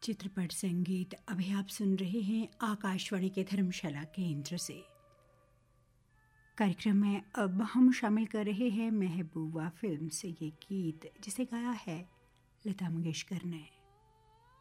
चित्रपट संगीत अभी आप सुन रहे हैं आकाशवाणी के धर्मशाला केंद्र से। कार्यक्रम में अब हम शामिल कर रहे हैं महबूबा फिल्म से ये गीत, जिसे गाया है लता मंगेशकर ने।